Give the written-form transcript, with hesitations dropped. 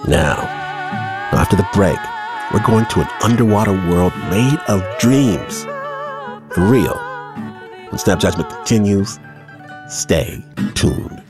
Now, after the break, we're going to an underwater world made of dreams. For real. When Snap Judgment continues, stay tuned.